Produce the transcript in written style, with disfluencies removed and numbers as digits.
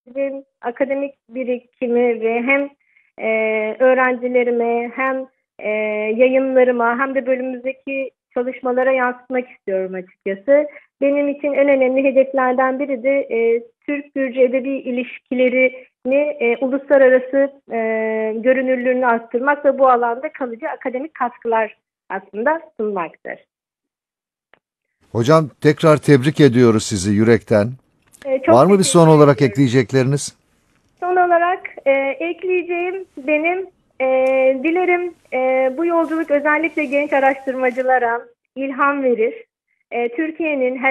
akademik birikimi ve hem öğrencilerime hem yayınlarıma hem de bölümümüzdeki çalışmalara yansıtmak istiyorum açıkçası. Benim için en önemli hedeflerden biri de Türk-Gürcü edebi ilişkilerini uluslararası görünürlüğünü arttırmak ve bu alanda kalıcı akademik katkılar aslında sunmaktır. Hocam tekrar tebrik ediyoruz sizi yürekten. Çok Var mı bir son teşekkür olarak ediyorum. ekleyecekleriniz? Son olarak ekleyeceğim benim dilerim bu yolculuk özellikle genç araştırmacılara ilham verir. Türkiye'nin